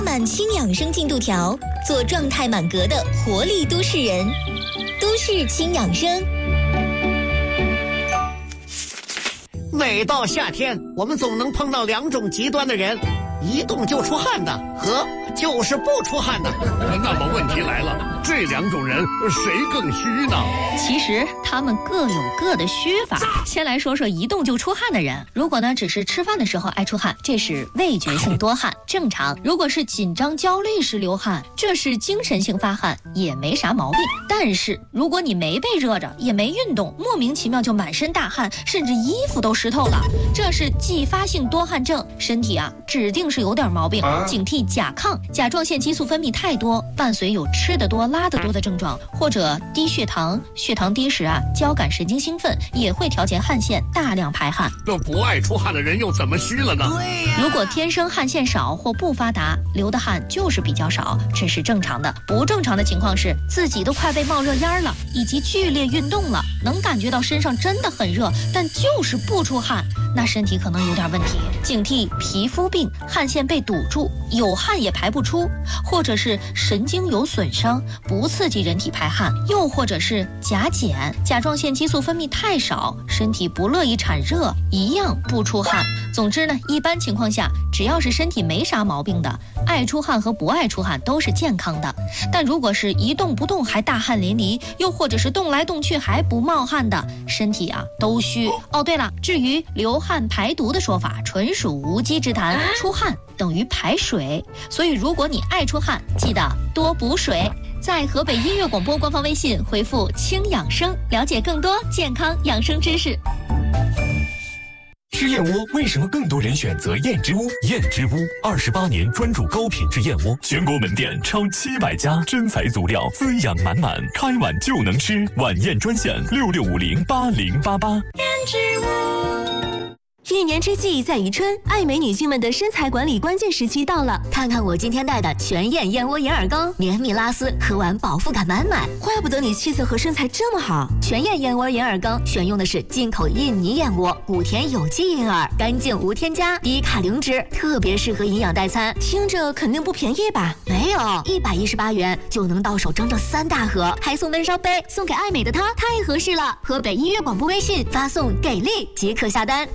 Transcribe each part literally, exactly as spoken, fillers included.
满轻养生进度条，做状态满格的活力都市人。都市轻养生。 每到夏天，我们总能碰到两种极端的人，一动就出汗的和就是不出汗的。 那么问题来了，这两种人谁更虚呢？ 其实他们各有各的虚法。先来说说一动就出汗的人，如果呢只是吃饭的时候爱出汗，这是味觉性多汗，正常。如果是紧张焦虑时流汗，这是精神性发汗，也没啥毛病。但是如果你没被热着，也没运动，莫名其妙就满身大汗，甚至衣服都湿透了，这是继发性多汗症，身体啊指定是有点毛病，警惕甲亢。甲状腺激素分泌太多，伴随有吃得多拉得多的症状，或者低血糖，血糖低时啊交感神经兴奋，也会调节汗腺，大量排汗。 那不爱出汗的人又怎么虚了呢？ 如果天生汗腺少或不发达，流的汗就是比较少，这是正常的。不正常的情况是自己都快被冒热烟了，以及剧烈运动了，能感觉到身上真的很热，但就是不出汗，那身体可能有点问题。警惕皮肤病，汗腺被堵住，有汗也排不出，或者是神经有损伤，不刺激人体排汗，又或者是甲减，甲状腺激素分泌太少，身体不乐意产热，一样不出汗。总之呢，一般情况下，只要是身体没啥毛病的，爱出汗和不爱出汗都是健康的。但如果是一动不动还大汗淋漓，又或者是动来动去还不冒汗的，身体啊都虚。哦，对了，至于流汗排毒的说法，纯属无稽之谈。出汗等于排水，所以如果你爱出汗，记得多补水。在河北音乐广播官方微信回复轻养生，了解更多健康养生知识。 吃燕窝为什么更多人选择燕之屋？燕之屋二十八年专注高品质燕窝，全国门店超七百家，真材足料，滋养满满，开碗就能吃。晚宴专线六六五零八零八八。 燕之屋。 一年之计在于春，爱美女性们的身材管理关键时期到了。 看看我今天带的全燕燕窝银耳羹，绵密拉丝，喝完饱腹感满满。 怪不得你气色和身材这么好。 全燕燕窝银耳羹选用的是进口印尼燕窝，古田有机银耳，干净无添加，低卡零脂，特别适合营养代餐。 听着肯定不便宜吧？ 没有，一百一十八元就能到手整整三大盒，还送温烧杯，送给爱美的她太合适了。河北音乐广播微信发送给力即可下单。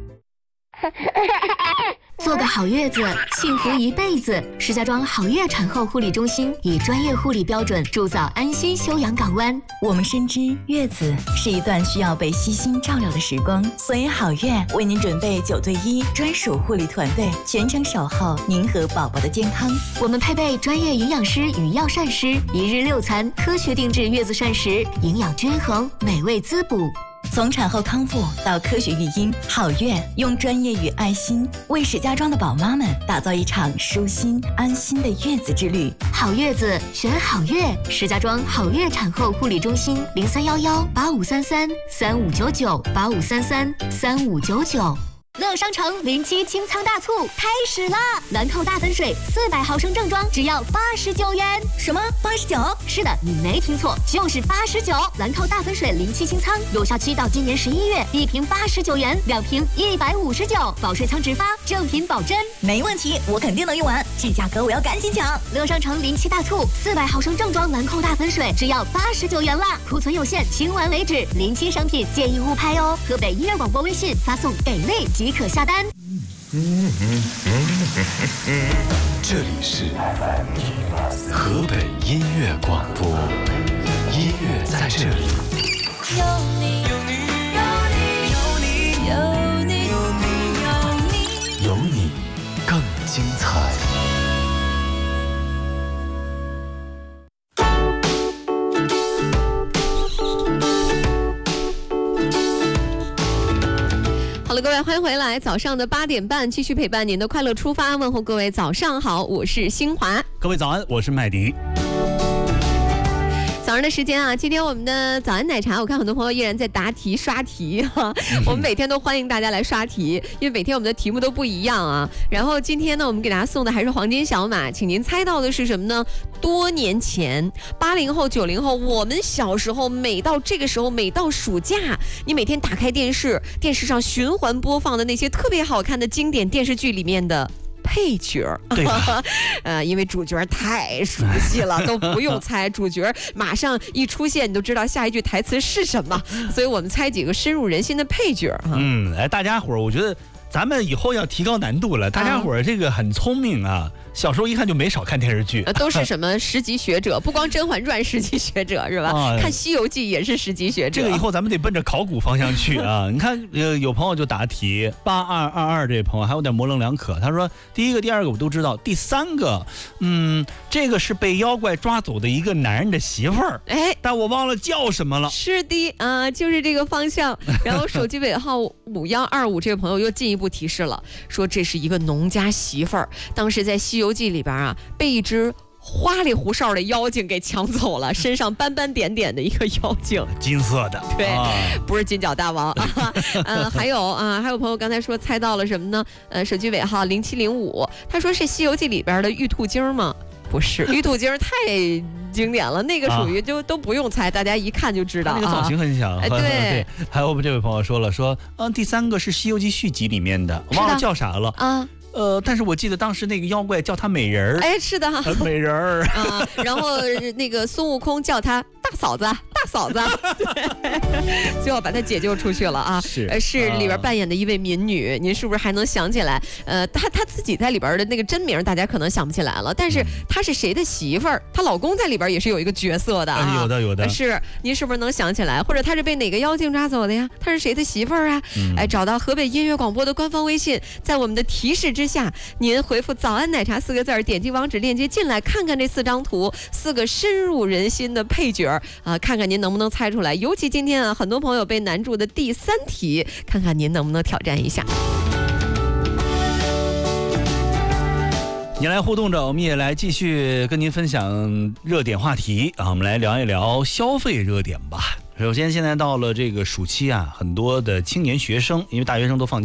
做个好月子，幸福一辈子。石家庄好月产后护理中心以专业护理标准铸造安心休养港湾。 我们深知月子是一段需要被悉心照料的时光，所以好月为您准备九对一专属护理团队，全程守候您和宝宝的健康。 我们配备专业营养师与药膳师，一日六餐，科学定制月子膳食，营养均衡，美味滋补。 从产后康复到科学育婴，好月用专业与爱心为石家庄的宝妈们打造一场舒心安心的月子之旅。 好月子选好月，石家庄好月产后护理中心零三幺幺八五三三三五九九八五三三三五九九。乐商城零七清仓大促开始啦！兰蔻大粉水四百毫升正装只要八十九元。 什么？八十九？ 是的，你没听错，就是八十九。兰蔻大粉水零七清仓有效期到今年十一月，一瓶八十九元，两瓶一百五十九，保税仓直发，正品保真。 没问题，我肯定能用完，这价格我要赶紧抢。 乐商城零七大促，四百毫升正装兰蔻大粉水只要八十九元啦，库存有限，清完为止。零七商品建议勿拍哦。河北音乐广播微信发送给力即可下单。 这里是河北音乐广播，音乐在这里。 有你，有你，有你，有你，有你，有你， 有你更精彩。 好了，各位，欢迎回来。早上的八点半，继续陪伴您的快乐出发。问候各位，早上好，我是新华。 各位早安，我是麦迪。 早上的时间啊，今天我们的早安奶茶，我看很多朋友依然在答题刷题哈、啊。我们每天都欢迎大家来刷题，因为每天我们的题目都不一样啊。然后今天呢，我们给大家送的还是黄金小马，请您猜到的是什么呢？多年前，八零后、九零后，我们小时候每到这个时候，每到暑假，你每天打开电视，电视上循环播放的那些特别好看的经典电视剧里面的配角， 对吧？ 呃，因为主角太熟悉了，都不用猜，主角马上一出现，你都知道下一句台词是什么，所以我们猜几个深入人心的配角哈。 嗯，哎，大家伙儿，我觉得咱们以后要提高难度了。大家伙儿这个很聪明啊，小时候一看就没少看电视剧， 呃、都是什么十级学者，不光《甄嬛传》十级学者是吧？啊、看《西游记》也是十级学者。 这个以后咱们得奔着考古方向去啊！你看，呃，有朋友就答题，八二二二这位朋友还有点模棱两可。他说第一个、第二个我都知道，第三个，嗯，这个是被妖怪抓走的一个男人的媳妇儿， 哎， 但我忘了叫什么了。 是的啊、呃，就是这个方向。然后手机尾号五幺二五这位朋友又进一步提示了，说这是一个农家媳妇儿，当时在《西游记》里边啊，被一只花里胡哨的妖精给抢走了，身上斑斑点点的一个妖精， 金色的， 对， 啊、 不是金角大王啊。呃，还有啊，还有朋友刚才说猜到了什么呢？呃，手机尾号零七零五，他说是《西游记》里边的玉兔精吗？不是，玉兔精太经典了，那个属于就都不用猜，大家一看就知道。 那个造型很像。 哎，对对。还有我们这位朋友说了，说嗯，第三个是《西游记》续集里面的，忘了叫啥了啊。 呃，但是我记得当时那个妖怪叫他美人儿， 哎，是的哈， 美人儿啊，然后那个孙悟空叫他大嫂子，大嫂子，对，最后把他解救出去了啊， 是， 呃，是里边扮演的一位民女，您是不是还能想起来？呃，她她自己在里边的那个真名，大家可能想不起来了，但是她是谁的媳妇儿？她老公在里边也是有一个角色的啊， 有的有的， 是，您是不是能想起来？或者她是被哪个妖精抓走的呀？她是谁的媳妇儿啊？嗯、哎，找到河北音乐广播的官方微信，在我们的提示之下，您回复早安奶茶四个字儿，点击网址链接进来，看看这四张图，四个深入人心的配角啊、呃，看看您能不能猜出来。尤其今天啊，很多朋友被难住的第三题，看看您能不能挑战一下。 你来互动着，我们也来继续跟您分享热点话题啊，我们来聊一聊消费热点吧。首先，现在到了这个暑期啊，很多的青年学生，因为大学生都放假。